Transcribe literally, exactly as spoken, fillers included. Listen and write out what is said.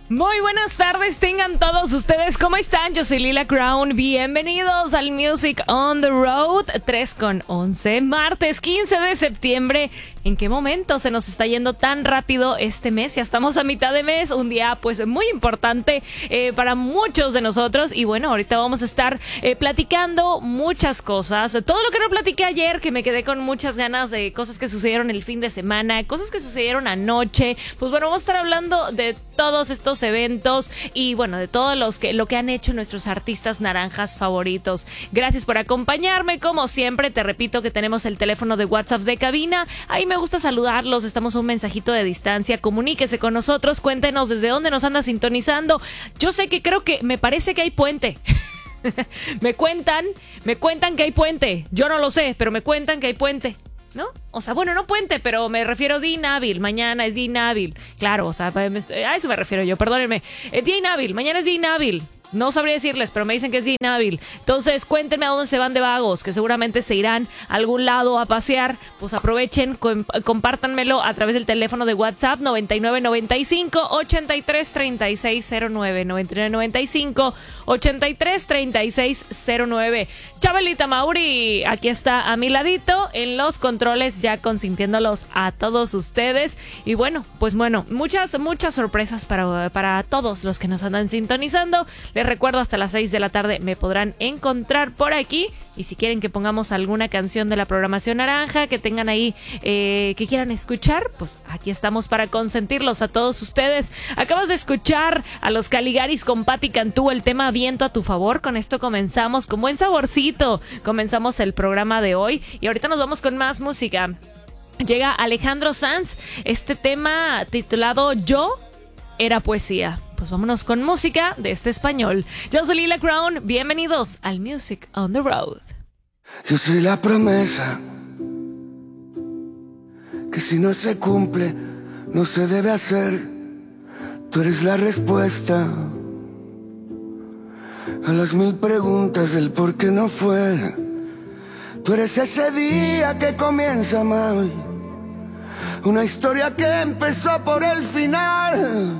Muy buenas tardes, tengan todos ustedes, ¿cómo están? Yo soy Lila Crown, bienvenidos al Music on the Road, tres con once, martes quince de septiembre. ¿En qué momento se nos está yendo tan rápido este mes? Ya estamos a mitad de mes, un día pues muy importante eh, para muchos de nosotros. Y bueno, ahorita vamos a estar eh, platicando muchas cosas, todo lo que no platiqué ayer, que me quedé con muchas ganas de cosas que sucedieron el fin de semana, cosas que sucedieron anoche. Pues bueno, vamos a estar hablando de todos estos eventos y bueno, de todos los que lo que han hecho nuestros artistas naranjas favoritos. Gracias por acompañarme, como siempre. Te repito que tenemos el teléfono de WhatsApp de cabina, ahí me gusta saludarlos, estamos a un mensajito de distancia, comuníquese con nosotros, cuéntenos desde dónde nos anda sintonizando. Yo sé que creo que me parece que hay puente. me cuentan, me cuentan que hay puente, yo no lo sé, pero me cuentan que hay puente, ¿no? O sea, bueno, no puente, pero me refiero a día inhábil. Mañana es día inhábil. Claro, o sea, a eso me refiero yo, perdónenme. Es día inhábil, mañana es día inhábil. No sabría decirles, pero me dicen que es día inhábil. Entonces, cuéntenme a dónde se van de vagos, que seguramente se irán a algún lado a pasear. Pues aprovechen, comp- compártanmelo a través del teléfono de WhatsApp noventa y nueve noventa y cinco ochenta y tres treinta y seis cero nueve, noventa y nueve noventa y cinco ochenta y tres treinta y seis cero nueve. Chabelita Mauri, aquí está a mi ladito en los controles, ya consintiéndolos a todos ustedes. Y bueno, pues bueno, muchas, muchas sorpresas para, para todos los que nos andan sintonizando. Les recuerdo, hasta las seis de la tarde me podrán encontrar por aquí. Y si quieren que pongamos alguna canción de la programación naranja que tengan ahí, eh, que quieran escuchar, pues aquí estamos para consentirlos a todos ustedes. Acabas de escuchar a los Caligaris con Patti Cantú, el tema Viento a tu favor. Con esto comenzamos con buen saborcito. Comenzamos el programa de hoy y ahorita nos vamos con más música. Llega Alejandro Sanz, este tema titulado Yo era poesía. Pues vámonos con música de este español. Yo soy Lila Crown, bienvenidos al Music on the Road. Yo soy la promesa que si no se cumple no se debe hacer. Tú eres la respuesta a las mil preguntas del por qué no fue. Tú eres ese día que comienza mal, una historia que empezó por el final.